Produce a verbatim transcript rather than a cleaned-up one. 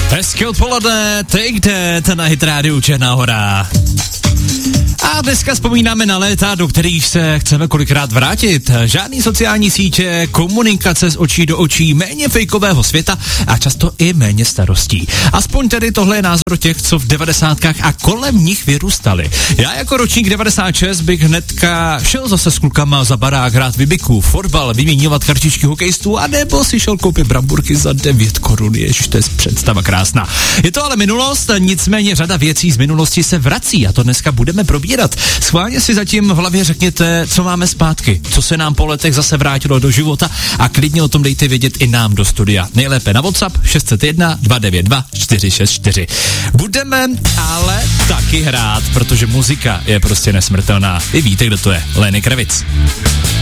Hezké odpoledne, Take That na Hit Rádiu Černá Hora. A dneska vzpomínáme na léta, do kterých se chceme kolikrát vrátit. Žádný sociální sítě, komunikace z očí do očí, méně fejkového světa a často i méně starostí. Aspoň tedy tohle je názor těch, co v devadesátkách a kolem nich vyrůstali. Já jako ročník devadesát šest bych hnedka šel zase s klukama za barák hrát vybiku, fotbal, vyměňovat kartičky hokejistů a nebo si šel koupit bramburky za devět korun. Ježiš, to je představa krásná. Je to ale minulost, nicméně řada věcí z minulosti se vrací a to dneska budeme probírat. Schválně si zatím v hlavě řekněte, co máme zpátky, co se nám po letech zase vrátilo do života a klidně o tom dejte vědět i nám do studia. Nejlépe na WhatsApp šest set jedna dva devět dva čtyři šest čtyři. Budeme ale taky hrát, protože muzika je prostě nesmrtelná. Vy víte, kdo to je. Lenny Kravitz.